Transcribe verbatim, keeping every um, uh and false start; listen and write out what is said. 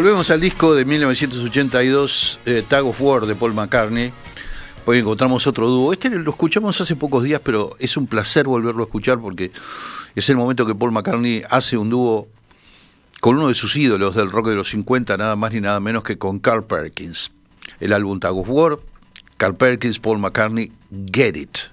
Volvemos al disco de mil novecientos ochenta y dos, eh, Tug of War, de Paul McCartney. Hoy encontramos otro dúo. Este lo escuchamos hace pocos días, pero es un placer volverlo a escuchar porque es el momento que Paul McCartney hace un dúo con uno de sus ídolos del rock de los cincuenta, nada más ni nada menos que con Carl Perkins. El álbum Tug of War, Carl Perkins, Paul McCartney, Get It.